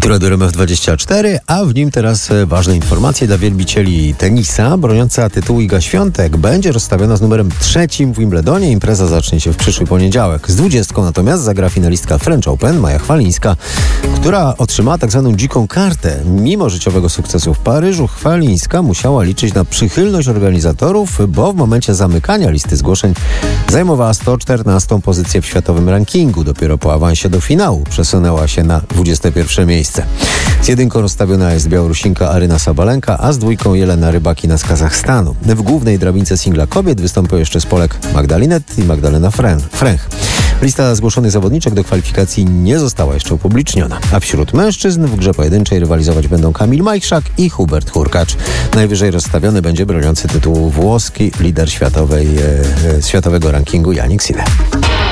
Tu Radio RMF24, a w nim teraz ważne informacje dla wielbicieli tenisa. Broniąca tytułu Iga Świątek będzie rozstawiona z numerem 3 w Wimbledonie. Impreza zacznie się w przyszły poniedziałek. Z 20 natomiast zagra finalistka French Open Maja Chwalińska, która otrzymała tak zwaną dziką kartę. Mimo życiowego sukcesu w Paryżu, Chwalińska musiała liczyć na przychylność organizatorów, bo w momencie zamykania listy zgłoszeń zajmowała 114 pozycję w światowym rankingu. Dopiero po awansie do finału przesunęła się na 21 miejsce. Z jedynką rozstawiona jest Białorusinka Aryna Sabalenka, a z dwójką Jelena Rybakina z Kazachstanu. W głównej drabince singla kobiet wystąpią jeszcze z Polek Magdalinet i Magdalena Fręch. Lista zgłoszonych zawodniczek do kwalifikacji nie została jeszcze upubliczniona. A wśród mężczyzn w grze pojedynczej rywalizować będą Kamil Majchrzak i Hubert Hurkacz. Najwyżej rozstawiony będzie broniący tytułu włoski lider światowego rankingu Jannik Sinner.